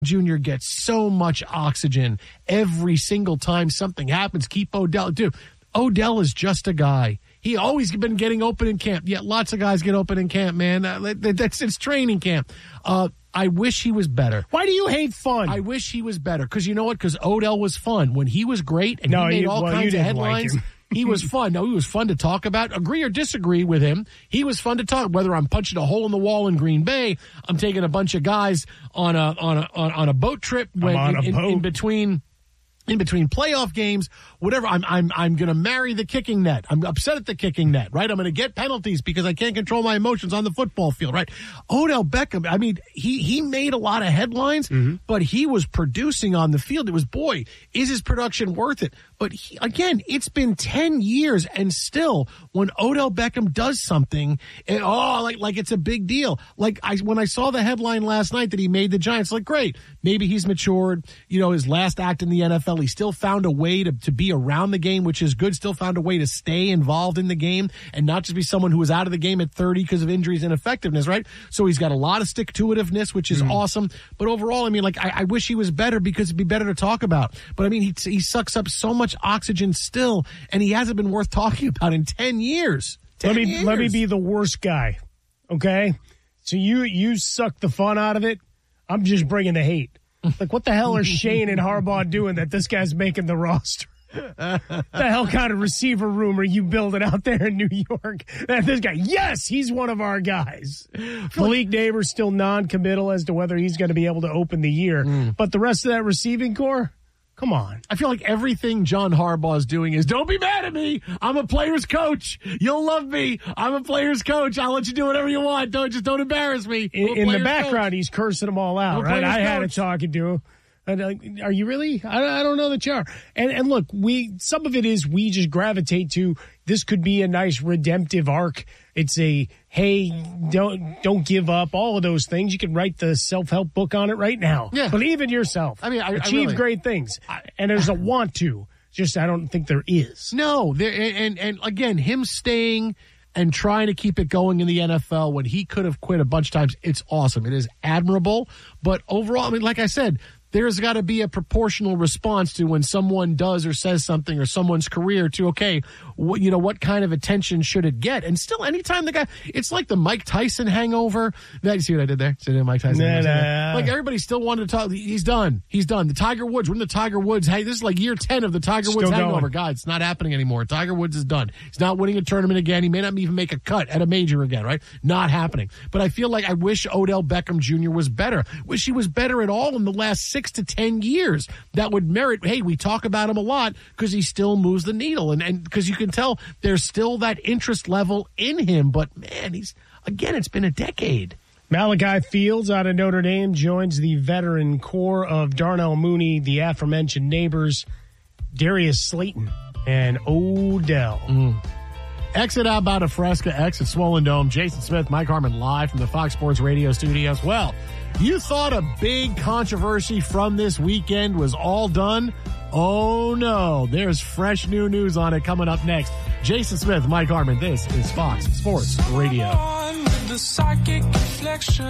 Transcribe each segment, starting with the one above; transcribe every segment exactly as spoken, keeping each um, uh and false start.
Junior gets so much oxygen every single time something happens. Keep Odell. Dude, Odell is just a guy. He always been getting open in camp. Yeah, lots of guys get open in camp, man. Uh, that's it's training camp. Uh, I wish he was better. Why do you hate fun? I wish he was better. Because you know what? Because Odell was fun. When he was great and no, he made you, all well, kinds you of didn't headlines, like him. He was fun. No, he was fun to talk about. Agree or disagree with him. He was fun to talk. Whether I'm punching a hole in the wall in Green Bay, I'm taking a bunch of guys on a on a on, on a boat trip when, I'm on in, a boat. in, in between. In between playoff games, whatever, I'm I'm I'm going to marry the kicking net. I'm upset at the kicking net, right? I'm going to get penalties because I can't control my emotions on the football field, right? Odell Beckham, I mean, he he made a lot of headlines, mm-hmm. but he was producing on the field. It was, boy, is his production worth it? But he, again, it's been ten years, and still, when Odell Beckham does something, it, oh, like like it's a big deal. Like I when I saw the headline last night that he made the Giants, like, great, maybe he's matured. You know, his last act in the N F L, he still found a way to, to be around the game, which is good. Still found a way to stay involved in the game and not just be someone who was out of the game at thirty because of injuries and ineffectiveness, right? So he's got a lot of stick-to-itiveness, which is mm. awesome. But overall, I mean, like, I, I wish he was better because it'd be better to talk about. But I mean, he he sucks up so much oxygen still, and he hasn't been worth talking about in ten years. ten let me years. Let me be the worst guy, okay? So you you suck the fun out of it. I'm just bringing the hate. Like, what the hell are Shane and Harbaugh doing that this guy's making the roster? The hell kind of receiver room are you building out there in New York? That this guy, yes, he's one of our guys. Malik Neighbors still non-committal as to whether he's going to be able to open the year. Mm. But the rest of that receiving core, come on. I feel like everything John Harbaugh is doing is, don't be mad at me. I'm a player's coach. You'll love me. I'm a player's coach. I'll let you do whatever you want. Don't Just don't embarrass me. In, in the background, coach. He's cursing them all out, right? I had coach. a talking to him. Are you really? I, I don't know that you are. And, and look, we some of it is we just gravitate to this could be a nice redemptive arc. It's a, hey, don't don't give up, all of those things. You can write the self-help book on it right now. Yeah. Believe in yourself. I mean, I, Achieve I really, great things. I, and there's a want to. Just I don't think there is. No. There, and, and, again, him staying and trying to keep it going in the N F L when he could have quit a bunch of times, it's awesome. It is admirable. But overall, I mean, like I said, there's got to be a proportional response to when someone does or says something or someone's career to, okay, what, you know, what kind of attention should it get? And still, anytime the guy, it's like the Mike Tyson hangover. That, you see what I did there? See that Mike Tyson? Nah, nah. Like everybody still wanted to talk. He's done. He's done. The Tiger Woods, we're in the Tiger Woods. Hey, this is like year ten of the Tiger still Woods going. hangover. God, it's not happening anymore. Tiger Woods is done. He's not winning a tournament again. He may not even make a cut at a major again, right? Not happening. But I feel like I wish Odell Beckham Junior was better. Wish he was better at all in the last six to ten years. That would merit, hey, we talk about him a lot because he still moves the needle. And and because you can tell there's still that interest level in him. But, man, he's again, it's been a decade. Malachi Fields out of Notre Dame joins the veteran core of Darnell Mooney, the aforementioned Neighbors, Darius Slayton, and Odell. Mm. Exit out about a Fresca, exit Swollen Dome. Jason Smith, Mike Harmon live from the Fox Sports Radio studios. Well, you thought a big controversy from this weekend was all done? Oh, no. There's fresh new news on it coming up next. Jason Smith, Mike Harmon. This is Fox Sports Radio. With the psychic reflection.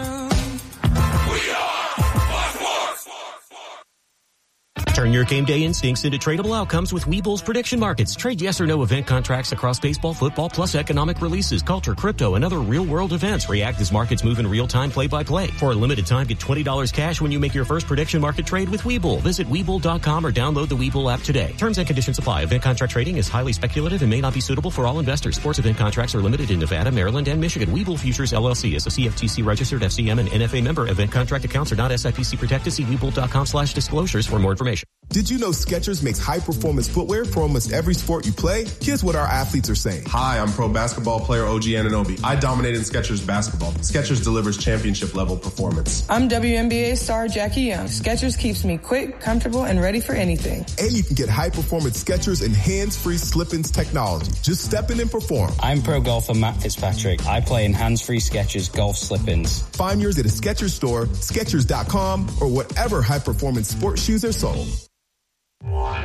We are Fox Sports. Turn your game day instincts into tradable outcomes with Webull's prediction markets. Trade yes or no event contracts across baseball, football, plus economic releases, culture, crypto, and other real-world events. React as markets move in real time, play-by-play. For a limited time, get twenty dollars cash when you make your first prediction market trade with Webull. Visit Webull dot com or download the Webull app today. Terms and conditions apply. Event contract trading is highly speculative and may not be suitable for all investors. Sports event contracts are limited in Nevada, Maryland, and Michigan. Webull Futures, L L C is a C F T C registered F C M and N F A member. Event contract accounts are not S I P C protected. See Webull dot com slash disclosures for more information. Did you know Skechers makes high-performance footwear for almost every sport you play? Here's what our athletes are saying. Hi, I'm pro basketball player O G Anunoby. I dominate in Skechers basketball. Skechers delivers championship-level performance. I'm W N B A star Jackie Young. Skechers keeps me quick, comfortable, and ready for anything. And you can get high-performance Skechers and hands-free slip-ins technology. Just step in and perform. I'm pro golfer Matt Fitzpatrick. I play in hands-free Skechers golf slip-ins. Find yours at a Skechers store, Skechers dot com, or whatever high-performance sports shoes are sold.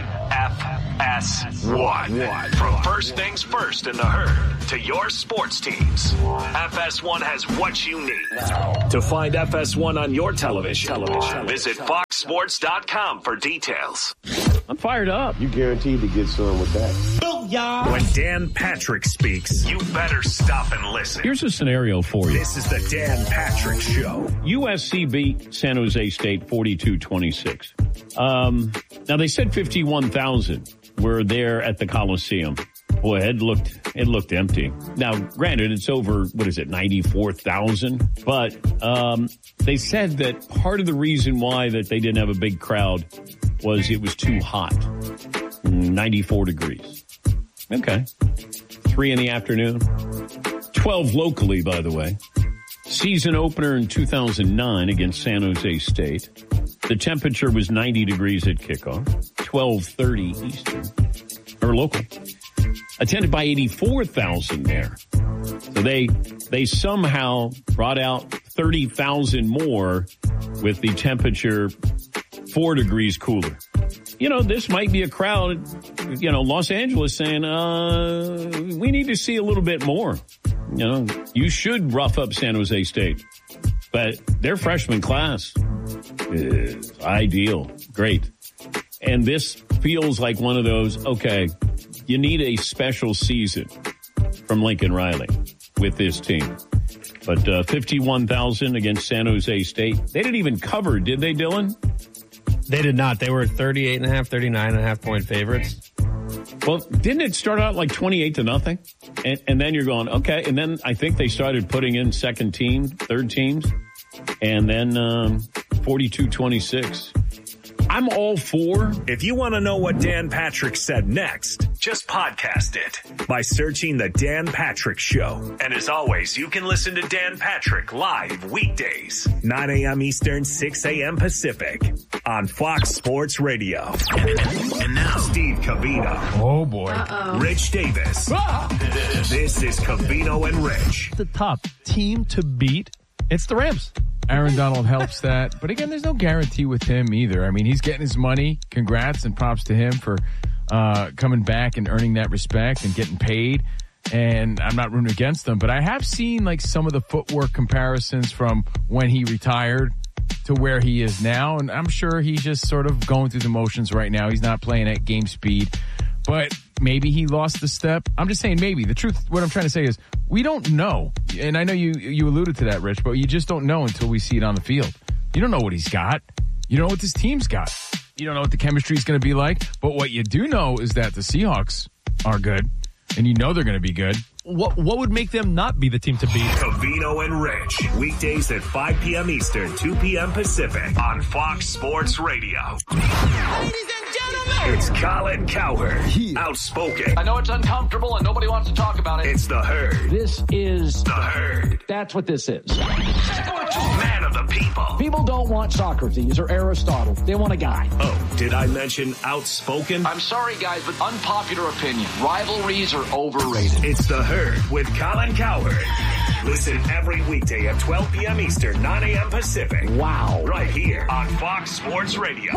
F S one. From first things first in the herd to your sports teams, F S one has what you need. To find F S one on your television, television. visit fox sports dot com for details. I'm fired up. You guaranteed to get some with that. Booyah! When Dan Patrick speaks, you better stop and listen. Here's a scenario for you. This is the Dan Patrick Show. U S C beat San Jose State forty-two twenty-six. Um, now, they said fifty-one thousand were there at the Coliseum. Boy, it looked it looked empty. Now, granted, it's over, what is it, ninety-four thousand? But um, they said that part of the reason why that they didn't have a big crowd was it was too hot. ninety-four degrees. Okay. Three in the afternoon. twelve locally, by the way. Season opener in two thousand nine against San Jose State. The temperature was ninety degrees at kickoff. twelve thirty Eastern. Or local. Attended by eighty-four thousand there. So they they somehow brought out thirty thousand more with the temperature four degrees cooler. You know, this might be a crowd, you know, Los Angeles saying, uh, we need to see a little bit more. You know, you should rough up San Jose State. But their freshman class is ideal. Great. And this feels like one of those, okay, you need a special season from Lincoln Riley with this team. But uh, fifty-one thousand against San Jose State. They didn't even cover, did they, Dylan? They did not. They were thirty-eight and a half, thirty-nine and a half point favorites. Well, didn't it start out like twenty-eight to nothing? And, and then you're going, okay. And then I think they started putting in second team, third teams. And then um, forty-two twenty-six. I'm all for. If you want to know what Dan Patrick said next, just podcast it by searching The Dan Patrick Show. And as always, you can listen to Dan Patrick live weekdays, nine a.m. Eastern, six a.m. Pacific on Fox Sports Radio. And now, Steve Covino. Oh, boy. Uh-oh. Rich Davis. Ah! This is Covino and Rich. The top team to beat, it's the Rams. Aaron Donald helps that. But again, there's no guarantee with him either. I mean, he's getting his money. Congrats and props to him for uh, coming back and earning that respect and getting paid. And I'm not rooting against them, but I have seen like some of the footwork comparisons from when he retired to where he is now. And I'm sure he's just sort of going through the motions right now. He's not playing at game speed, but maybe he lost the step. I'm just saying maybe. The truth, what I'm trying to say is we don't know. And I know you, you alluded to that, Rich, but you just don't know until we see it on the field. You don't know what he's got. You don't know what this team's got. You don't know what the chemistry is going to be like. But what you do know is that the Seahawks are good, and you know they're going to be good. What what would make them not be the team to beat? Covino and Rich, weekdays at five p.m. Eastern, two p.m. Pacific on Fox Sports Radio. Ladies and gentlemen, it's Colin Cowherd, outspoken. I know it's uncomfortable and nobody wants to talk about it. It's the Herd. This is the Herd. That's what this is. Man of the people. People don't want Socrates or Aristotle. They want a guy. Oh, did I mention outspoken? I'm sorry, guys, but unpopular opinion. Rivalries are overrated. It's the Herd with Colin Cowherd. Listen every weekday at twelve p.m. Eastern, nine a.m. Pacific. Wow. Right here on Fox Sports Radio.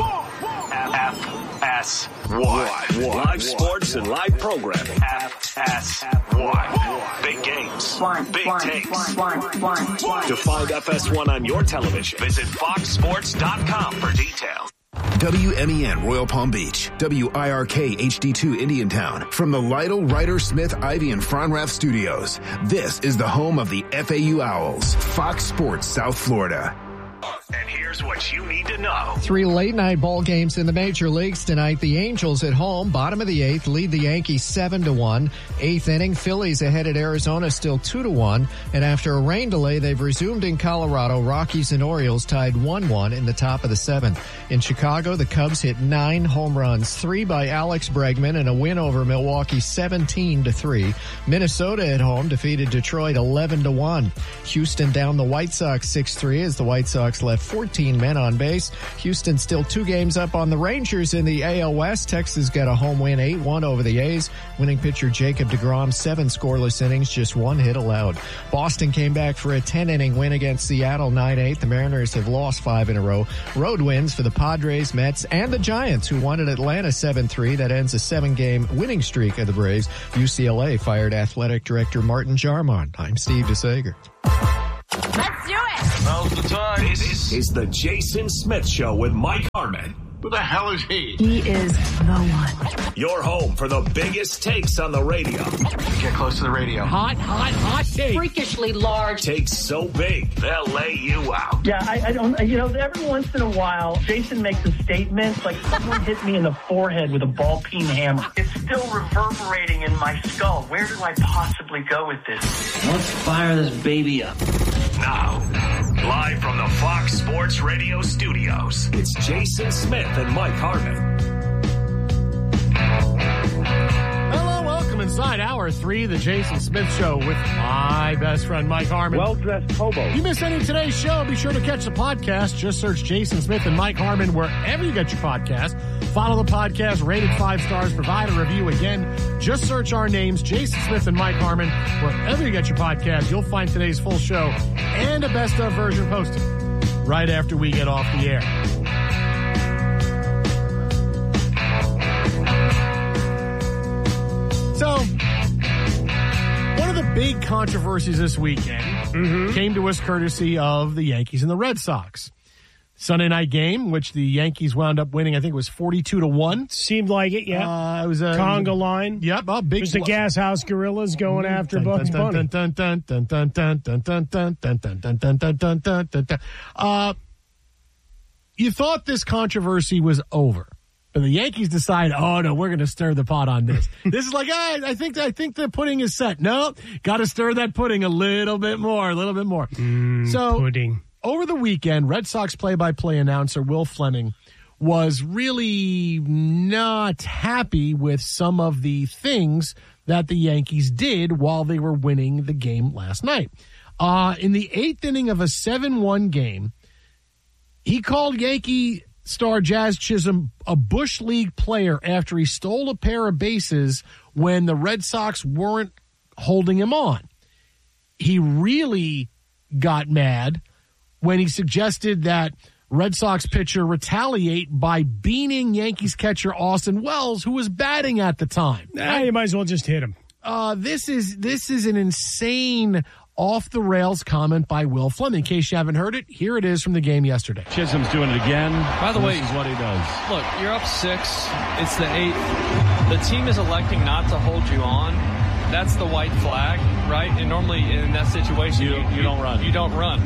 F S one. Live sports and live programming. F S one. Big games. Big takes. To find F S one on your television, visit fox sports dot com for details. W M E N Royal Palm Beach, W I R K H D two Indiantown. From the Lytle, Ryder, Smith, Ivy, and Fronrath Studios, this is the home of the F A U Owls, Fox Sports South Florida. And here's what you need to know. Three late night ball games in the major leagues tonight. The Angels at home, bottom of the eighth, lead the Yankees seven to one. Eighth inning, Phillies ahead at Arizona, still two to one. And after a rain delay, they've resumed in Colorado. Rockies and Orioles tied one one in the top of the seventh. In Chicago, the Cubs hit nine home runs, three by Alex Bregman, and a win over Milwaukee seventeen to three. Minnesota at home defeated Detroit eleven to one. Houston down the White Sox six three as the White Sox left with fourteen men on base. Houston still two games up on the Rangers in the A L West. Texas got a home win eight one over the A's. Winning pitcher Jacob deGrom, seven scoreless innings, just one hit allowed. Boston came back for a ten-inning win against Seattle nine eight. The Mariners have lost five in a row. Road wins for the Padres, Mets, and the Giants, who won at Atlanta seven three. That ends a seven-game winning streak of the Braves. U C L A fired athletic director Martin Jarmon. I'm Steve DeSager. Let's do it. Now's the time. This is the Jason Smith Show with Mike Harmon. Who the hell is he? He is the one. Your home for the biggest takes on the radio. Get close to the radio. Hot, hot, hot take. Freakishly large. Takes so big, they'll lay you out. Yeah, I, I don't, you know, every once in a while, Jason makes a statement like someone hit me in the forehead with a ball peen hammer. It's still reverberating in my skull. Where do I possibly go with this? Let's fire this baby up. Now, live from the Fox Sports Radio studios, it's Jason Smith and Mike Harmon. Hello, welcome inside hour three, the Jason Smith Show with my best friend Mike Harmon. Well-dressed hobo. You miss any of today's show, be sure to catch the podcast. Just search Jason Smith and Mike Harmon wherever you get your podcast. Follow the podcast, rated five stars, provide a review. Again, just search our names, Jason Smith and Mike Harmon, wherever you get your podcast. You'll find today's full show and a best of version posted right after we get off the air. So, one of the big controversies this weekend mm-hmm. came to us courtesy of the Yankees and the Red Sox. Sunday night game, which the Yankees wound up winning, I think it was forty-two to one. Seemed like it, yeah. Uh, it was a conga line. Yep, a big. It was the Gas House Gorillas going mm-hmm. after Bugs Bunny. Uh, you thought this controversy was over. But the Yankees decide, oh no, we're going to stir the pot on this. This is like, ah, I think I think the pudding is set. No, got to stir that pudding a little bit more, a little bit more. Mm, so pudding. Over the weekend, Red Sox play-by-play announcer Will Fleming was really not happy with some of the things that the Yankees did while they were winning the game last night. Uh, in the eighth inning of a seven one game, he called Yankee star Jazz Chisholm a Bush League player after he stole a pair of bases when the Red Sox weren't holding him on. He really got mad when he suggested that Red Sox pitcher retaliate by beaning Yankees catcher Austin Wells, who was batting at the time. Nah, you might as well just hit him. Uh, this is this is an insane off-the-rails comment by Will Fleming. In case you haven't heard it, here it is from the game yesterday. Chisholm's doing it again. By the way, this is what he does. Look, you're up six. It's the eighth. The team is electing not to hold you on. That's the white flag, right? And normally in that situation, you, you, you don't run. You don't run.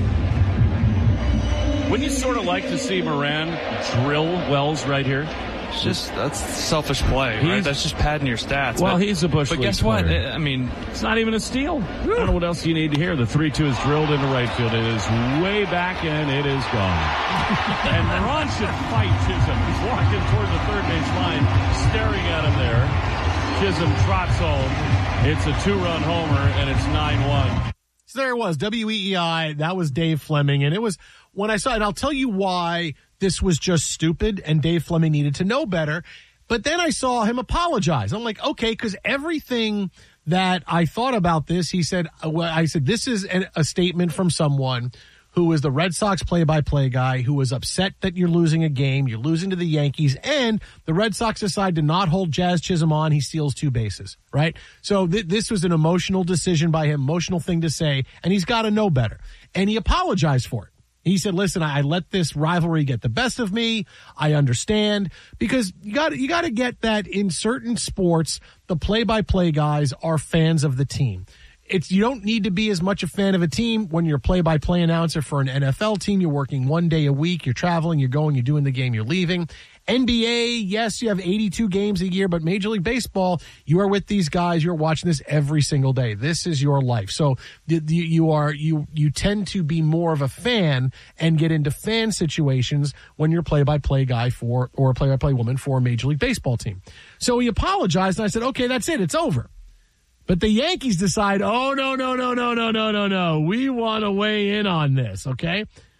Wouldn't you sort of like to see Moran drill Wells right here? It's just, that's selfish play, right? He's, that's just padding your stats. Well, but, he's a Bush But League guess player. what? I mean, it's not even a steal. I don't know what else you need to hear. The three two is drilled into right field. It is way back and it is gone. And Ron should fight Chisholm. He's walking toward the third base line, staring at him there. Chisholm trots home. It's a two-run homer, and it's nine one. So there it was, W E E I. That was Dave Fleming. And it was, when I saw it, and I'll tell you why this was just stupid and Dave Fleming needed to know better. But then I saw him apologize. I'm like, okay, because everything that I thought about this, he said, I said, this is a statement from someone who is the Red Sox play-by-play guy, who was upset that you're losing a game, you're losing to the Yankees, and the Red Sox decide to not hold Jazz Chisholm on. He steals two bases, right? So th- this was an emotional decision by him, emotional thing to say, and he's got to know better. And he apologized for it. He said, listen, I let this rivalry get the best of me. I understand, because you got you got to get that in certain sports, the play-by-play guys are fans of the team. It's, you don't need to be as much a fan of a team when you're a play-by-play announcer for an N F L team. You're working one day a week. You're traveling. You're going. You're doing the game. You're leaving. N B A, yes, you have eighty-two games a year, but Major League Baseball, you are with these guys. You're watching this every single day. This is your life. So you, you are you you tend to be more of a fan and get into fan situations when you're a play-by-play guy for or a play-by-play woman for a Major League Baseball team. So he apologized, and I said, okay, that's it. It's over. But the Yankees decide, oh, no, no, no, no, no, no, no, no. We want to weigh in on this, okay?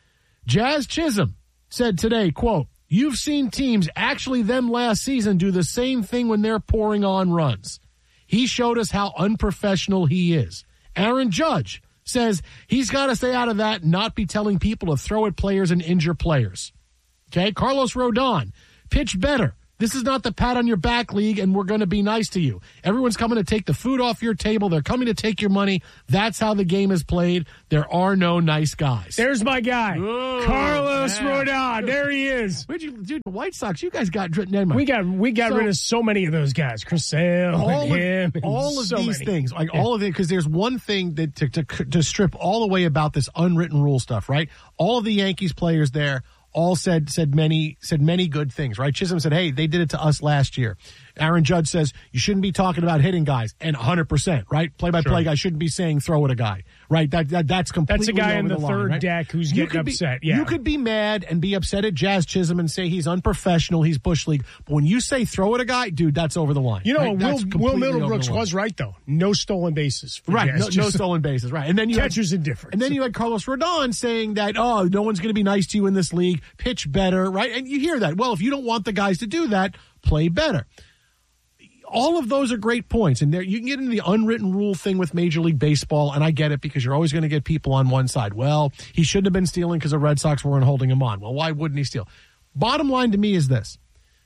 Jazz Chisholm said today, quote, "You've seen teams, actually them last season, do the same thing when they're pouring on runs. He showed us how unprofessional he is." Aaron Judge says he's got to stay out of that and not be telling people to throw at players and injure players. Okay, Carlos Rodon, pitch better. This is not the pat on your back league, and we're going to be nice to you. Everyone's coming to take the food off your table. They're coming to take your money. That's how the game is played. There are no nice guys. There's my guy, Ooh, Carlos man. Rodon. There he is. Where'd you, dude? The White Sox. You guys got never mind. We got we got So- rid of so many of those guys. Chris Sale, all and of, him, and all of so these many. things, like Yeah. all of it, because there's one thing that to, to to strip all the way about this unwritten rule stuff, right? All of the Yankees players there all said said many said many good things, right? Chisholm said, "Hey, they did it to us last year." Aaron Judge says you shouldn't be talking about hitting guys, and one hundred percent, right? Play by play Sure. guy shouldn't be saying throw at a guy, right? That, that that's completely That's a guy over in the, line, third right? deck who's You getting could be- upset. Yeah, You could be mad and be upset at Jazz Chisholm and say he's unprofessional, he's bush league, but when you say throw at a guy, dude, that's over the line. You know, right? Will, That's Will completely over the Middlebrooks line. was right, though. No stolen bases. For Right, Jazz. no, no Just- stolen bases, right. And then you Catcher's had, indifference. And then you had Carlos Rodon saying that, oh, no one's going to be nice to you in this league, pitch better, right? And you hear that. Well, if you don't want the guys to do that, play better. All of those are great points, and there you can get into the unwritten rule thing with Major League Baseball, and I get it because you're always going to get people on one side. Well, he shouldn't have been stealing because the Red Sox weren't holding him on. Well, why wouldn't he steal? Bottom line to me is this.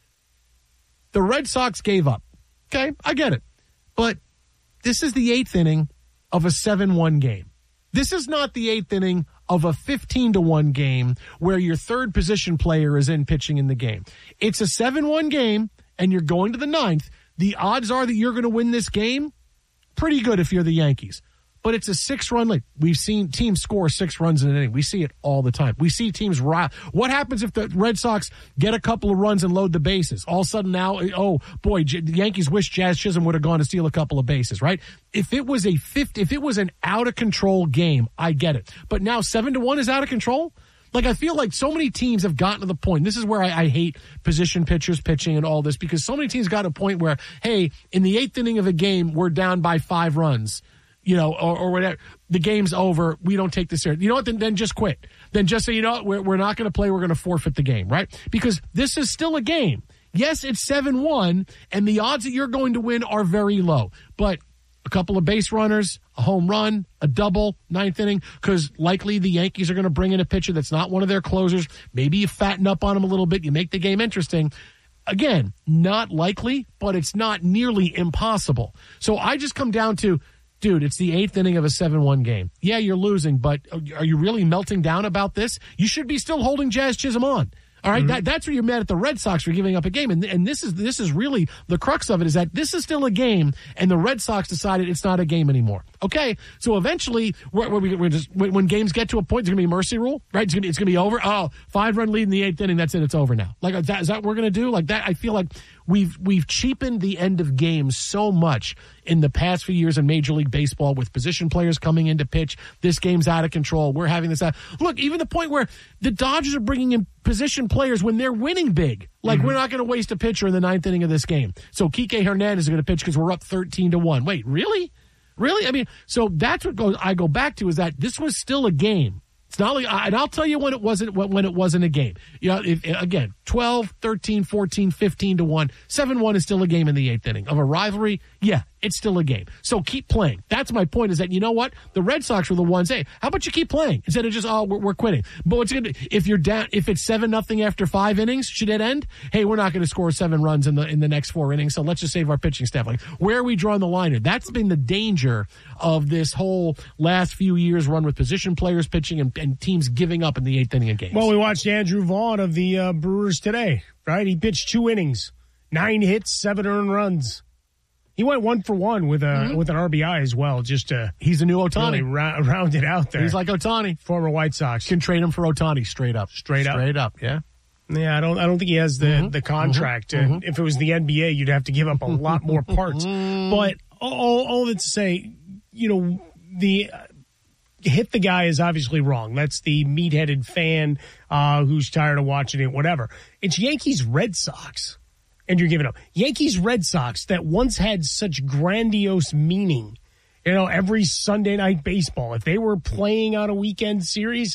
The Red Sox gave up. Okay, I get it. But this is the eighth inning of a seven one game. This is not the eighth inning of a fifteen to one game where your third position player is in pitching in the game. It's a seven one game, and you're going to the ninth. The odds are that you're going to win this game pretty good if you're the Yankees. But it's a six-run lead. We've seen teams score six runs in an inning. We see it all the time. We see teams ri- What happens if the Red Sox get a couple of runs and load the bases? All of a sudden now, oh, boy, J- the Yankees wish Jazz Chisholm would have gone to steal a couple of bases, right? If it was a fifty, if it was an out-of-control game, I get it. But now seven to one is out of control? Like, I feel like so many teams have gotten to the point. This is where I, I hate position pitchers pitching and all this, because so many teams got to a point where, hey, in the eighth inning of a game, we're down by five runs, you know, or, or whatever. The game's over. We don't take this serious. You know what? Then, then just quit. Then just say, you know what? We're, we're not going to play. We're going to forfeit the game, right? Because this is still a game. Yes, it's seven one, and the odds that you're going to win are very low. But a couple of base runners, a home run, a double, ninth inning, because likely the Yankees are going to bring in a pitcher that's not one of their closers. Maybe you fatten up on him a little bit. You make the game interesting. Again, not likely, but it's not nearly impossible. So I just come down to, dude, it's the eighth inning of a seven one game. Yeah, you're losing, but are you really melting down about this? You should be still holding Jazz Chisholm on. All right, mm-hmm. that, that's where you're mad at the Red Sox for giving up a game, and and this is this is really the crux of it, is that this is still a game, and the Red Sox decided it's not a game anymore. Okay, so eventually, we're, we're, we're just, when games get to a point, there's gonna be a mercy rule, right? It's gonna be, it's gonna be over. Oh, five run lead in the eighth inning, that's it, it's over now. Like is that, is that what we're gonna do? Like that, I feel like we've we've cheapened the end of games so much in the past few years in Major League Baseball with position players coming in to pitch. This game's out of control. We're having this out. Look, even the point where the Dodgers are bringing in position players when they're winning big. Like, mm-hmm. we're not going to waste a pitcher in the ninth inning of this game. So Kike Hernandez is going to pitch because we're up thirteen to one. Wait, really? Really? I mean, so that's what goes, I go back to, is that this was still a game. It's not like, and I'll tell you when it wasn't, when it wasn't a game. You know, if, again, twelve, thirteen, fourteen, fifteen to one, seven one is still a game in the eighth inning. Of a rivalry, yeah, it's still a game. So keep playing. That's my point, is that, you know what? The Red Sox were the ones, hey, how about you keep playing instead of just, oh, we're, we're quitting. But what's going to, if you're down, if it's seven nothing after five innings, should it end? Hey, we're not going to score seven runs in the, in the next four innings, so let's just save our pitching staff. Like, where are we drawing the line here? That's been the danger of this whole last few years run with position players pitching and, and teams giving up in the eighth inning of games. Well, we watched Andrew Vaughn of the uh, Brewers today, right? He pitched two innings, nine hits, seven earned runs. He went one for one with a mm-hmm. with an R B I as well. Just to he's a new Ohtani, really ra- round it out there. He's like Ohtani, former White Sox. Can trade him for Ohtani straight up, straight up, straight up. Yeah, yeah. I don't I don't think he has the mm-hmm. the contract. Mm-hmm. And if it was the N B A, you'd have to give up a lot more parts. But all all that to say, you know, the. Uh, hit the guy is obviously wrong. That's the meat-headed fan uh, who's tired of watching it, whatever. It's Yankees-Red Sox, and you're giving up. Yankees-Red Sox that once had such grandiose meaning, you know, every Sunday night baseball. If they were playing on a weekend series,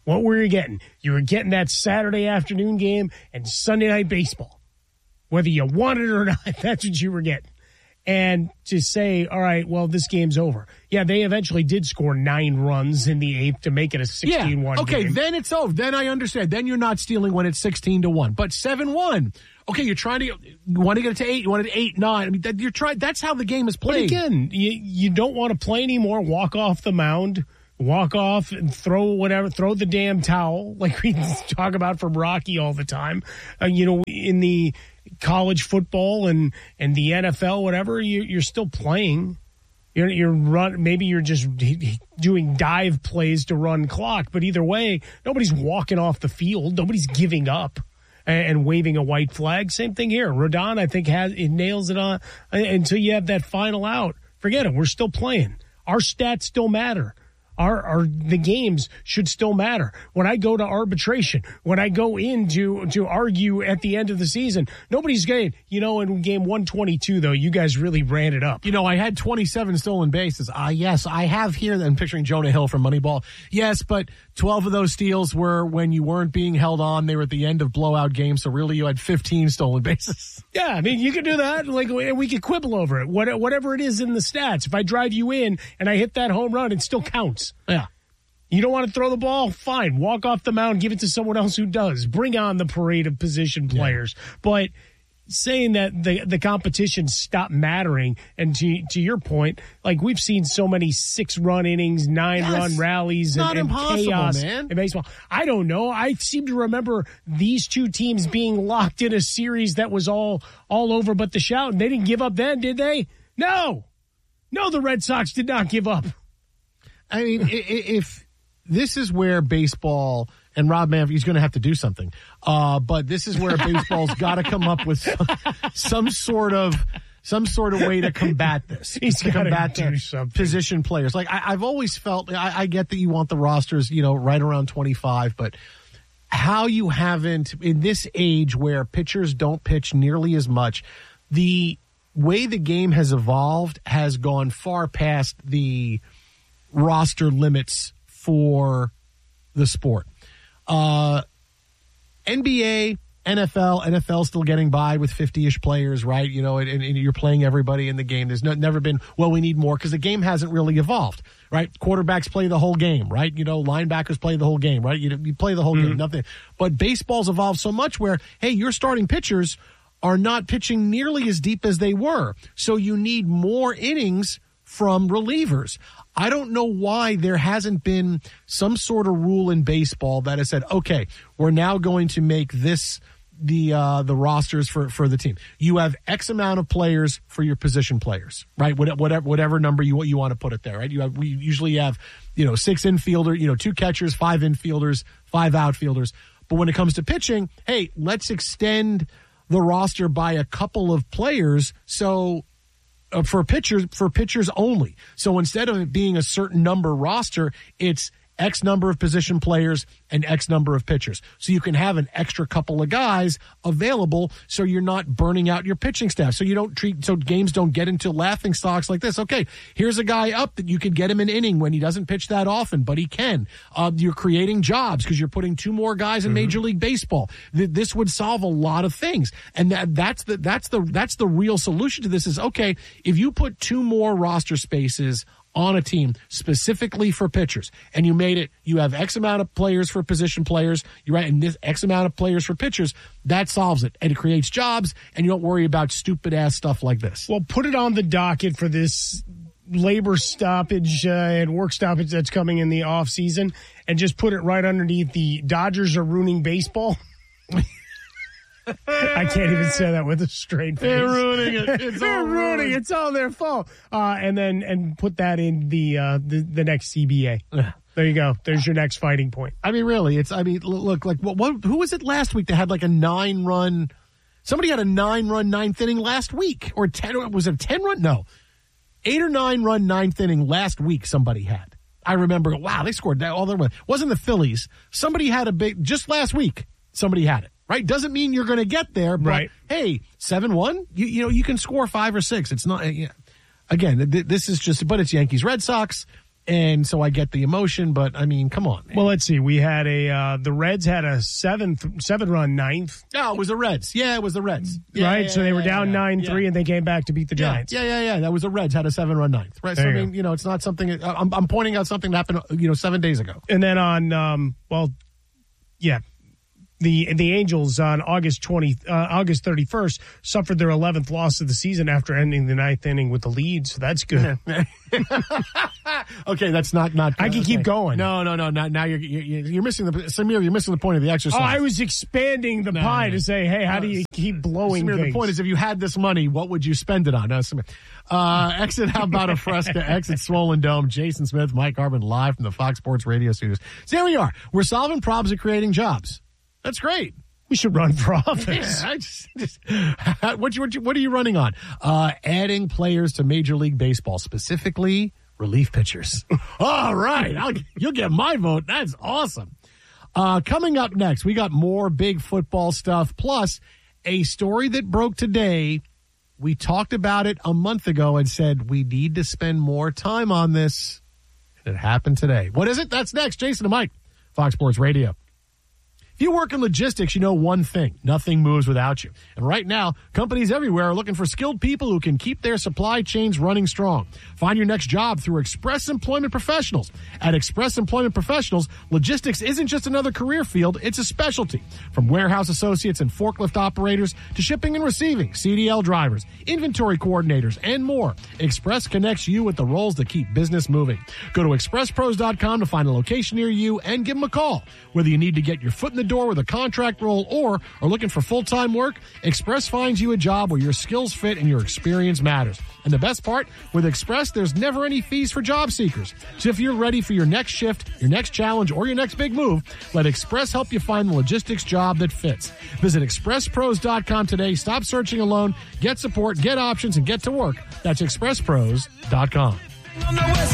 What were you getting? You were getting that Saturday afternoon game and Sunday night baseball. Whether you wanted it or not, that's what you were getting. And to say, all right, well, this game's over. Yeah, they eventually did score nine runs in the eighth to make it a sixteen one yeah. Okay, game. then it's over. Then I understand. Then you're not stealing when it's sixteen to one. But seven one. Okay, you're trying to, you want to get it to eight. You want it to eight, nine. I mean, that, you're trying, that's how the game is played. But again, you, you don't want to play anymore. Walk off the mound. Walk off and throw whatever, throw the damn towel, like we talk about from Rocky all the time. Uh, you know, in the college football and, and the N F L, whatever, you, you're still playing. You're, you're run. Maybe you're just doing dive plays to run clock, but either way, nobody's walking off the field. Nobody's giving up and, and waving a white flag. Same thing here. Rodon, I think, has it nails it on until you have that final out. Forget it. We're still playing. Our stats still matter. Our, our the games should still matter. When I go to arbitration, when I go in to, to argue at the end of the season, nobody's getting, you know, in game one twenty-two, though, you guys really ran it up. You know, I had twenty-seven stolen bases. Ah, uh, yes, I have here. I'm picturing Jonah Hill from Moneyball. Yes, but twelve of those steals were when you weren't being held on. They were at the end of blowout games, so really you had fifteen stolen bases. Yeah, I mean, you could do that. Like, we could quibble over it. What, whatever it is in the stats, if I drive you in and I hit that home run, it still counts. Yeah. You don't want to throw the ball? Fine. Walk off the mound, give it to someone else who does. Bring on the parade of position players. Yeah. But saying that the the competition stopped mattering, and to to your point, like we've seen so many six-run innings, nine-run yes. rallies, and, and chaos man. in baseball. I don't know. I seem to remember these two teams being locked in a series that was all, all over but the shout, and they didn't give up then, did they? No. No, the Red Sox did not give up. I mean, if this is where baseball, and Rob Manfred, he's going to have to do something, uh, but this is where baseball's got to come up with some, some sort of some sort of way to combat this. He's to combat do something. Position players. Like I, I've always felt, I, I get that you want the rosters, you know, right around twenty-five, but how you haven't, in this age where pitchers don't pitch nearly as much, the way the game has evolved has gone far past the roster limits for the sport. Uh, N B A, N F L, N F L still getting by with fifty-ish players, right? You know, and, and you're playing everybody in the game. There's no, never been, well, we need more because the game hasn't really evolved, right? Quarterbacks play the whole game, right? You know, linebackers play the whole game, right? You, you play the whole mm-hmm. game, nothing. But baseball's evolved so much where, hey, your starting pitchers are not pitching nearly as deep as they were. So you need more innings from relievers. I don't know why there hasn't been some sort of rule in baseball that has said, okay, we're now going to make this the uh, the rosters for, for the team. You have X amount of players for your position players, right? Whatever whatever number you you want to put it there, right? You have we usually have, you know, six infielder, you know, two catchers, five infielders, five outfielders. But when it comes to pitching, hey, let's extend the roster by a couple of players so uh, for pitchers for pitchers only. So instead of it being a certain number roster, it's X number of position players and X number of pitchers. So you can have an extra couple of guys available so you're not burning out your pitching staff. So you don't treat, so games don't get into laughing stocks like this. Okay, here's a guy up that you could get him an inning when he doesn't pitch that often, but he can. Uh, you're creating jobs because you're putting two more guys in mm-hmm. Major League Baseball. Th- this would solve a lot of things. And that, that's the, that's the, that's the real solution to this is, okay, if you put two more roster spaces on a team specifically for pitchers, and you made it, you have X amount of players for position players, you're right, and this X amount of players for pitchers, that solves it. And it creates jobs, and you don't worry about stupid ass stuff like this. Well, put it on the docket for this labor stoppage uh, and work stoppage that's coming in the off season, and just put it right underneath the Dodgers are ruining baseball. I can't even say that with a straight face. They're ruining it. It's They're all ruining it. It's all their fault. Uh, and then and put that in the uh, the, the next C B A. There you go. There's your next fighting point. I mean, really, it's. I mean, look, like what? what who was it last week that had like a nine run? Somebody had a nine run ninth inning last week, or ten? Was it a ten run? No, eight or nine run ninth inning last week. Somebody had. I remember. Wow, they scored that all their way. Wasn't the Phillies? Somebody had a big just last week. Somebody had it. Right? Doesn't mean you're going to get there, but right. Hey, seven one, you, you know, you can score five or six. It's not, yeah. Again, th- this is just, but it's Yankees, Red Sox. And so I get the emotion, but I mean, come on, man. Well, let's see. We had a uh, the Reds had a seventh seven run ninth. No, it was the Reds. Yeah, it was the Reds. Yeah, right. yeah, so they were yeah, down yeah, nine yeah. three, and they came back to beat the Yeah, Giants. Yeah, yeah, yeah. That was the Reds had a seven run ninth. Right. So There I you mean, you know, it's not something. I'm, I'm pointing out something that happened, you know, seven days ago. And then on, um, well, yeah. The the Angels on August twenty uh, August thirty first suffered their eleventh loss of the season after ending the ninth inning with the lead. So that's good. Okay, that's not not. I can okay. keep going. No, no, no. Now, now you're, you're you're missing the Samir. You're missing the point of the exercise. Oh, I was expanding the No, pie no. to say, hey, how do you keep blowing Samir, things? the point is, if you had this money, what would you spend it on? No, Samir. Uh, exit. How about a Fresca? Exit Swollen Dome. Jason Smith, Mike Harbin, live from the Fox Sports Radio studios. So here we are. We're solving problems and creating jobs. That's great. We should run for office. Yeah, I just, just, what, you, what, you, what are you running on? Uh, adding players to Major League Baseball, specifically relief pitchers. All right. I'll, you'll get my vote. That's awesome. Uh, coming up next, we got more big football stuff, plus a story that broke today. We talked about it a month ago and said we need to spend more time on this. It happened today. What is it? That's next. Jason and Mike, Fox Sports Radio. If you work in logistics, you know one thing. Nothing moves without you. And right now, companies everywhere are looking for skilled people who can keep their supply chains running strong. Find your next job through Express Employment Professionals. At Express Employment Professionals, logistics isn't just another career field, it's a specialty. From warehouse associates and forklift operators to shipping and receiving, C D L drivers, inventory coordinators, and more. Express connects you with the roles that keep business moving. Go to express pros dot com to find a location near you and give them a call. Whether you need to get your foot in the door with a contract role or are looking for full-time work, Express finds you a job where your skills fit and your experience matters. And the best part, with Express, there's never any fees for job seekers. So if you're ready for your next shift, your next challenge, or your next big move, let Express help you find the logistics job that fits. Visit express pros dot com today. Stop searching alone. Get support, get options, and get to work. That's express pros dot com.